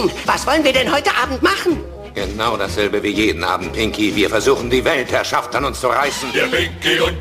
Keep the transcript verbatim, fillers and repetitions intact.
Team, was wollen wir denn heute Abend machen? Genau dasselbe wie jeden Abend, Pinky. Wir versuchen, die Weltherrschaft an uns zu reißen. Der Pinky und